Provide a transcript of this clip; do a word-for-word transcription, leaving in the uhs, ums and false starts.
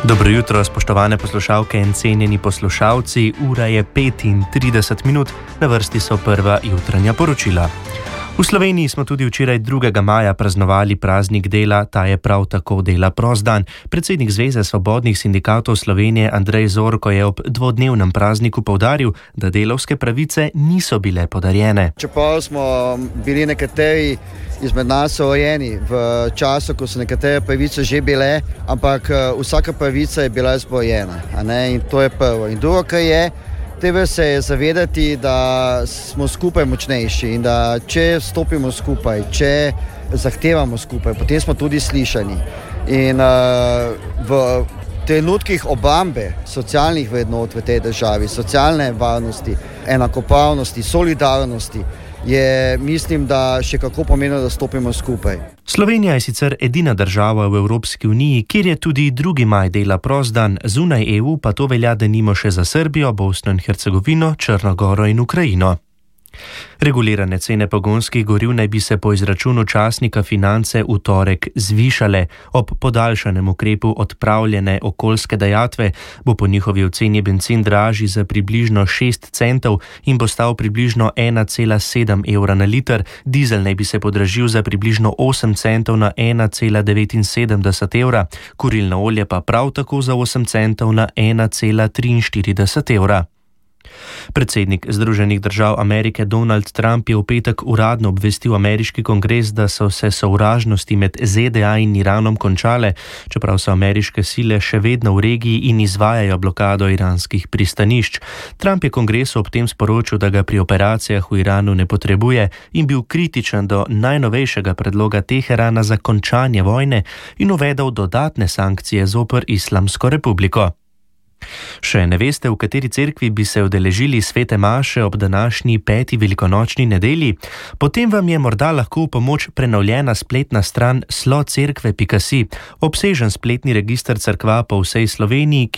Dobro jutro, spoštovane poslušalke in cenjeni poslušalci. Ura je petintrideset minut, na vrsti so prva jutranja poročila. V Sloveniji smo tudi včeraj drugega maja praznovali praznik dela, ta je prav tako dela prost dan. Predsednik Zveze svobodnih sindikatov Slovenije Andrej Zorko je ob dvodnevnem prazniku poudaril, da delavske pravice niso bile podarjene. Čeprav smo bili nekateri izmed nas rojeni v času, ko so nekatere pravice že bile, ampak vsaka pravica je bila izborjena, a ne? In to je prvo. In drugo, kar je, treba se je zavedati, da smo skupaj močnejši in da če stopimo skupaj, če zahtevamo skupaj, potem smo tudi slišani. In uh, v trenutkih obrambe socialnih vrednot v tej državi, socialne varnosti, enakopravnosti, solidarnosti, je, mislim, da še kako pomembno, da stopimo skupaj. Slovenija je sicer edina država v Evropski uniji, kjer je tudi drugi maj dela prost dan, zunaj E U pa to velja denimo še za Srbijo, Bosno in Hercegovino, Črno Goro in Ukrajino. Regulirane cene pogonskih goriv naj bi se po izračunu časnika Finance v torek zvišale. Ob podaljšanem ukrepu odpravljene okoljske dajatve bo po njihovi oceni bencin dražji za približno šest centov in bo stal približno ena cela sedem evra na liter, dizel naj bi se podražil za približno osem centov na ena cela devetinsedemdeset evra, kurilno olje pa prav tako za osem centov na ena cela triinštirideset evra. Predsednik Združenih držav Amerike Donald Trump je v petek uradno obvestil ameriški kongres, da so se sovražnosti med Z D A in Iranom končale, čeprav so ameriške sile še vedno v regiji in izvajajo blokado iranskih pristanišč. Trump je kongresu ob tem sporočil, da ga pri operacijah v Iranu ne potrebuje in bil kritičen do najnovejšega predloga Teherana za končanje vojne in uvedel dodatne sankcije zoper Islamsko republiko. Še ne veste, v kateri cerkvi bi se udeležili svete maše ob današnji peti velikonočni nedelji? Potem vam je morda lahko v pomoč prenovljena spletna stran slocerkve pika si, obsežen spletni register cerkva po vsej Sloveniji,